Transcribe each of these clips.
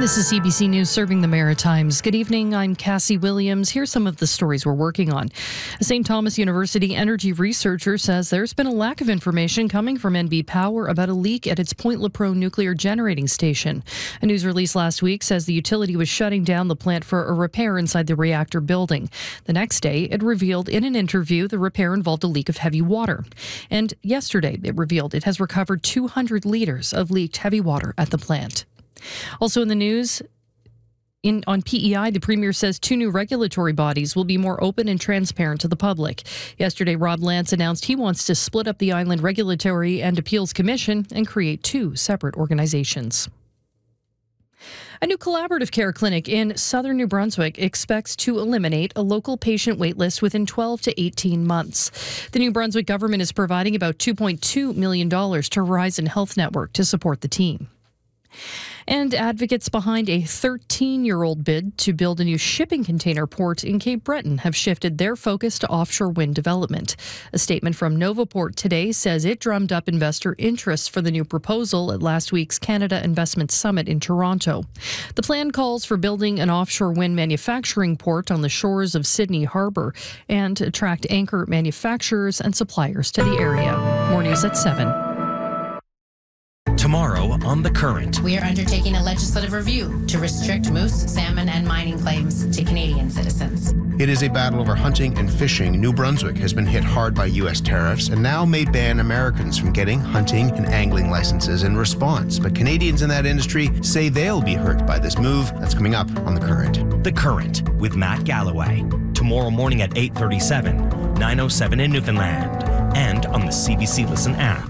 This is CBC News serving the Maritimes. Good evening, I'm Cassie Williams. Here's some of the stories we're working on. A St. Thomas University energy researcher says there's been a lack of information coming from NB Power about a leak at its Point Lepreau nuclear generating station. A news release last week says the utility was shutting down the plant for a repair inside the reactor building. The next day, it revealed in an interview the repair involved a leak of heavy water. And yesterday, it revealed it has recovered 200 litres of leaked heavy water at the plant. Also in the news, on PEI, the Premier says 2 new regulatory bodies will be more open and transparent to the public. Yesterday, Rob Lance announced he wants to split up the Island Regulatory and Appeals Commission and create 2 separate organizations. A new collaborative care clinic in southern New Brunswick expects to eliminate a local patient waitlist within 12 to 18 months. The New Brunswick government is providing about $2.2 million to Horizon Health Network to support the team. And advocates behind a 13-year-old bid to build a new shipping container port in Cape Breton have shifted their focus to offshore wind development. A statement from Novaport today says it drummed up investor interest for the new proposal at last week's Canada Investment Summit in Toronto. The plan calls for building an offshore wind manufacturing port on the shores of Sydney Harbour and attract anchor manufacturers and suppliers to the area. More news at 7. Tomorrow on The Current. We are undertaking a legislative review to restrict moose, salmon, and mining claims to Canadian citizens. It is a battle over hunting and fishing. New Brunswick has been hit hard by U.S. tariffs and now may ban Americans from getting hunting and angling licenses in response. But Canadians in that industry say they'll be hurt by this move. That's coming up on The Current. The Current with Matt Galloway. Tomorrow morning at 8:37, 9:07 in Newfoundland, and on the CBC Listen app.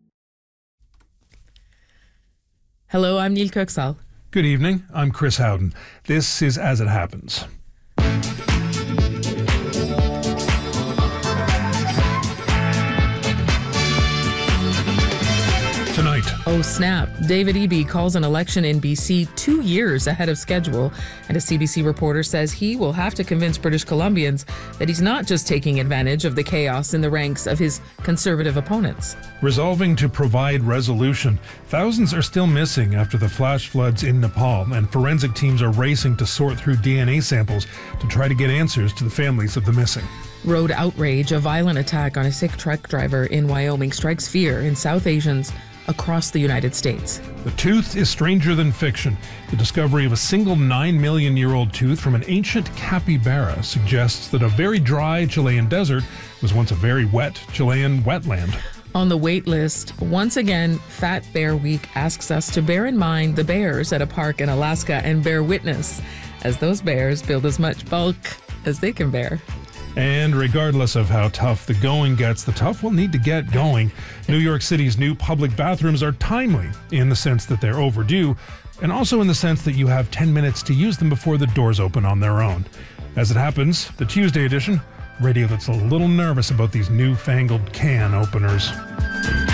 Hello, I'm Neil Kirksall. Good evening, I'm Chris Howden. This is As It Happens. Tonight. Oh snap, David Eby calls an election in BC 2 years ahead of schedule, and a CBC reporter says he will have to convince British Columbians that he's not just taking advantage of the chaos in the ranks of his Conservative opponents. Resolving to provide resolution. Thousands are still missing after the flash floods in Nepal, and forensic teams are racing to sort through DNA samples to try to get answers to the families of the missing. Road outrage, a violent attack on a Sikh truck driver in Wyoming strikes fear in South Asians across the United States. The tooth is stranger than fiction. The discovery of a single 9-million-year-old tooth from an ancient capybara suggests that a very dry Chilean desert was once a very wet Chilean wetland. On the wait list, once again, Fat Bear Week asks us to bear in mind the bears at a park in Alaska and bear witness as those bears build as much bulk as they can bear. And regardless of how tough the going gets, the tough will need to get going. New York City's new public bathrooms are timely in the sense that they're overdue, and also in the sense that you have 10 minutes to use them before the doors open on their own. As it happens, the Tuesday edition, radio that's a little nervous about these newfangled can openers.